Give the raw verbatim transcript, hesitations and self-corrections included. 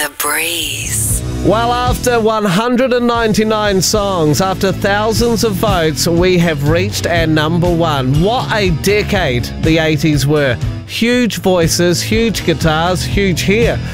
The Breeze. Well, after one hundred ninety-nine songs, after thousands of votes, we have reached our number one. What a decade the eighties were. Huge voices, huge guitars, huge hair.